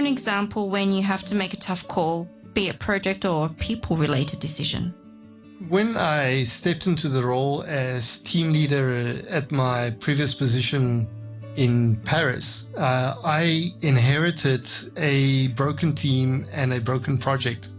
example when you have to make a tough call, be it project or people-related decision? When I stepped into the role as team leader at my previous position in Paris, I inherited a broken team and a broken project.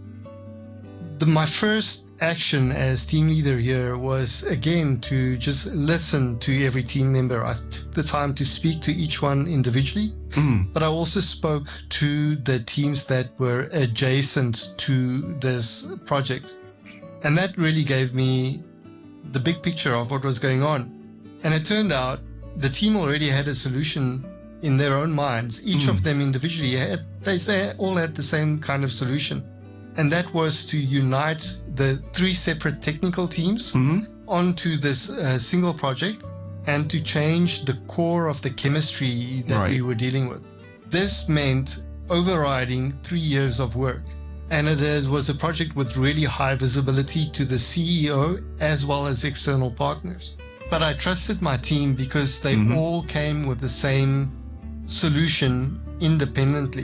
My first action as team leader here was, again, to just listen to every team member. I took the time to speak to each one individually, but I also spoke to the teams that were adjacent to this project. And that really gave me the big picture of what was going on. And it turned out the team already had a solution in their own minds. Each of them individually all had the same kind of solution. And that was to unite the three separate technical teams onto this single project and to change the core of the chemistry that we were dealing with. This meant overriding 3 years of work. And it was a project with really high visibility to the CEO as well as external partners. But I trusted my team because they all came with the same solution independently.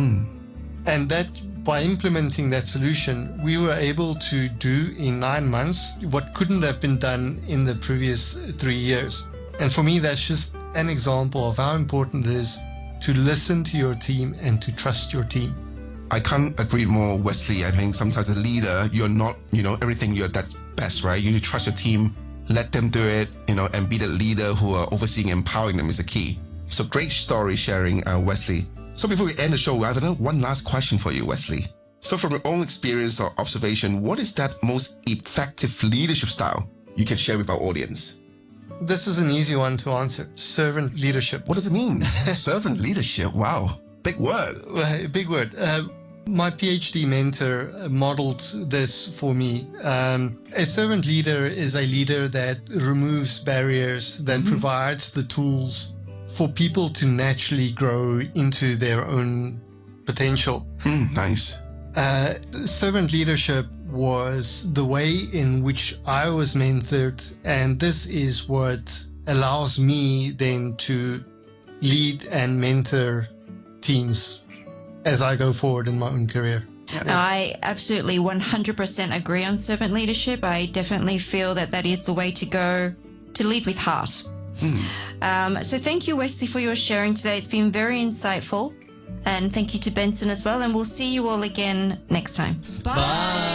And that by implementing that solution, we were able to do in 9 months what couldn't have been done in the previous 3 years. And for me, that's just an example of how important it is to listen to your team and to trust your team. I can't agree more, Wesley. I think sometimes as a leader, you're not, everything that's best, right? You need to trust your team, let them do it, and be the leader who are overseeing and empowering them is the key. So great story sharing, Wesley. So before we end the show, I have one last question for you, Wesley. So from your own experience or observation, what is that most effective leadership style you can share with our audience? This is an easy one to answer. Servant leadership. What does it mean? Servant leadership. Wow. Big word. Big word. My PhD mentor modeled this for me. A servant leader is a leader that removes barriers, that provides the tools for people to naturally grow into their own potential. Nice. Servant leadership was the way in which I was mentored, and this is what allows me then to lead and mentor teams as I go forward in my own career. I absolutely 100% agree on servant leadership. I definitely feel that is the way to go, to lead with heart. So thank you, Wesley, for your sharing today. It's been very insightful. And thank you to Benson as well. And we'll see you all again next time. Bye.